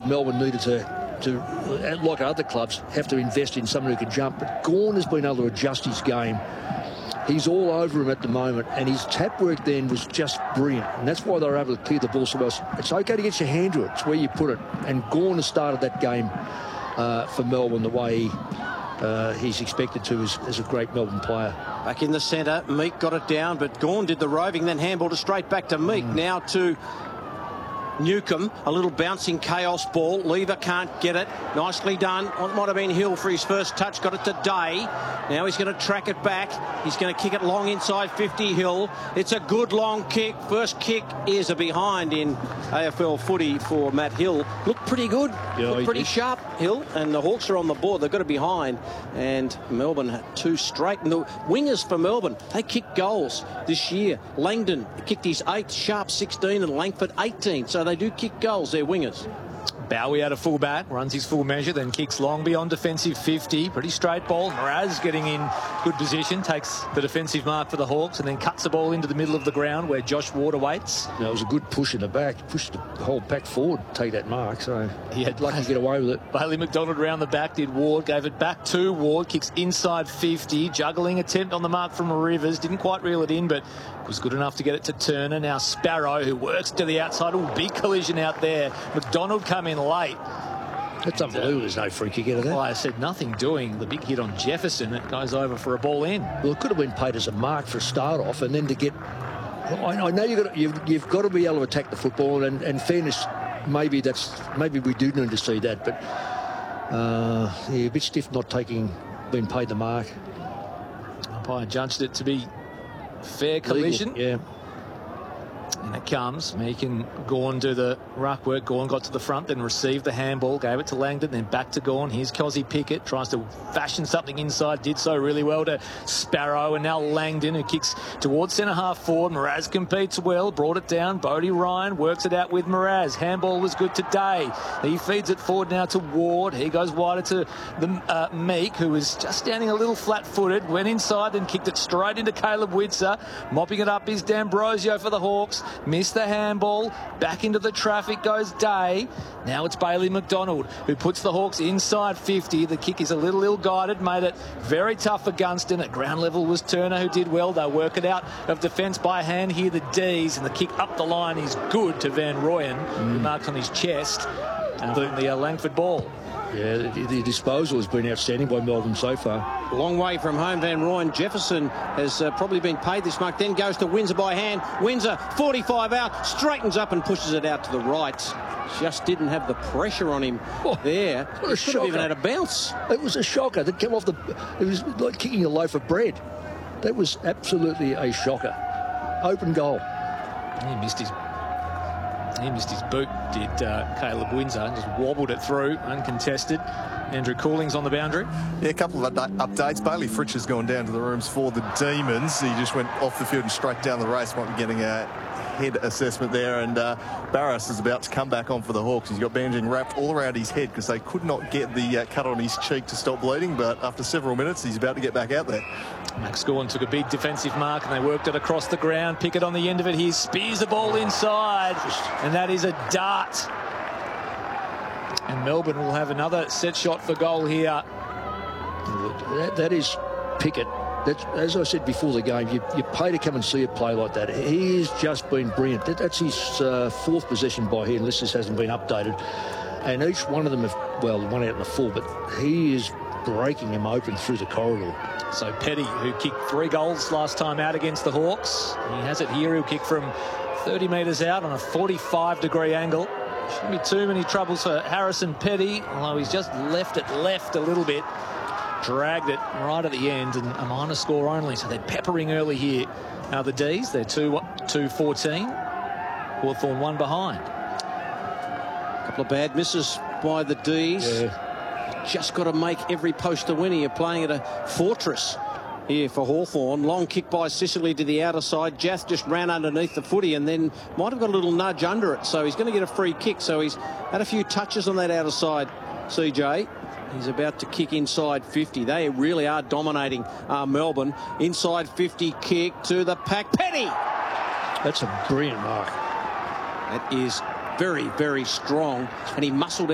Melbourne needed to, like other clubs, have to invest in someone who can jump. But Gawn has been able to adjust his game. He's all over him at the moment, and his tap work then was just brilliant. And that's why they were able to clear the ball so well. It's okay to get your hand to it. It's where you put it. And Gawn has started that game for Melbourne the way he's expected to as a great Melbourne player. Back in the centre, Meek got it down, but Gawn did the roving, then handballed it straight back to Meek. Now to Newcombe, a little bouncing chaos ball. Lever can't get it. Nicely done. It might have been Hill for his first touch. Got it to Day. Now he's going to track it back. He's going to kick it long inside 50. Hill. It's a good long kick. First kick is a behind in AFL footy for Matt Hill. Looked pretty good. Yeah, looked pretty sharp, Hill. And the Hawks are on the board. They've got it behind. And Melbourne had 2 straight. And the wingers for Melbourne, they kicked goals this year. Langdon kicked his 8th, Sharp 16, and Langford 18. So they do kick goals, they're wingers. Bowie out of full back, runs his full measure, then kicks long beyond defensive 50. Pretty straight ball. Mraz getting in good position, takes the defensive mark for the Hawks, and then cuts the ball into the middle of the ground where Josh Ward awaits. It was a good push in the back. Pushed the whole pack forward to take that mark, so he had lucky to get away with it. Bailey McDonald round the back, did Ward, gave it back to Ward, kicks inside 50, juggling attempt on the mark from Rivers, didn't quite reel it in, but was good enough to get it to Turner. Now Sparrow, who works to the outside. Oh, big collision out there. McDonald come in late. That's unbelievable. There's no free kick out of that. Well, I said nothing doing. The big hit on Jefferson. It goes over for a ball in. Well, it could have been paid as a mark for a start off, and then to get. I know you've got to be able to attack the football, and fairness, maybe we do need to see that, but a bit stiff not being paid the mark. Umpire judged it to be fair collision. Legal, yeah. And it comes. Meek and Gawn do the ruck work. Gawn got to the front, then received the handball, gave it to Langdon, then back to Gawn. Here's Cozzy Pickett, tries to fashion something inside, did so really well to Sparrow, and now Langdon, who kicks towards centre half forward. Mraz competes well, brought it down. Bodie Ryan works it out with Mraz. Handball was good today. He feeds it forward now to Ward. He goes wider to the Meek, who was just standing a little flat-footed, went inside and kicked it straight into Caleb Widser. Mopping it up is D'Ambrosio for the Hawks. Missed the handball. Back into the traffic goes Day. Now it's Bailey McDonald, who puts the Hawks inside 50. The kick is a little ill-guided, made it very tough for Gunston. At ground level was Turner, who did well. They'll work it out of defence by hand here, the D's, and the kick up the line is good to Van Rooyen, who marks on his chest, and the Langford ball. Yeah, the disposal has been outstanding by Melbourne so far. Long way from home, Van Rooyen. Jefferson has probably been paid this mark, then goes to Windsor by hand. Windsor, 45 out, straightens up and pushes it out to the right. Just didn't have the pressure on him there. What a should have even had a bounce. It was a shocker. That came off it was like kicking a loaf of bread. That was absolutely a shocker. Open goal. He missed his boot, did Caleb Windsor, and just wobbled it through, uncontested. Andrew Cooling's on the boundary. Yeah, a couple of updates. Bailey Fritsch has gone down to the rooms for the Demons. He just went off the field and straight down the race. Might be getting a head assessment there, and Barras is about to come back on for the Hawks. He's got bandaging wrapped all around his head because they could not get the cut on his cheek to stop bleeding, but after several minutes he's about to get back out there. Max Gawn took a big defensive mark and they worked it across the ground. Pickett on the end of it. He spears the ball inside, and that is a dart. And Melbourne will have another set shot for goal here. That is Pickett. That's, as I said before the game, you pay to come and see a play like that. He has just been brilliant. That's his 4th possession by here, unless this hasn't been updated. And each one of them, one out in the full, but he is breaking him open through the corridor. So Petty, who kicked 3 goals last time out against the Hawks, he has it here. He'll kick from 30 metres out on a 45-degree angle. Shouldn't be too many troubles for Harrison Petty, although he's just left it left a little bit. Dragged it right at the end, and a minor score only. So they're peppering early here. Now the D's, they're 2-14. Hawthorn 1 behind. A couple of bad misses by the D's. Yeah. Just got to make every post a winner. You're playing at a fortress here for Hawthorn. Long kick by Sicily to the outer side. Jath just ran underneath the footy and then might have got a little nudge under it. So he's going to get a free kick. So he's had a few touches on that outer side, CJ. He's about to kick inside 50. They really are dominating Melbourne. Inside 50 kick to the pack. Petty! That's a brilliant mark. That is very, very strong. And he muscled